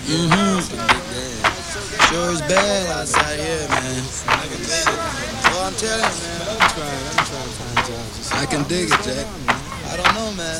Sure is bad outside here, man. Well, I'm telling you, man. I can dig it, Jack. I don't know, man.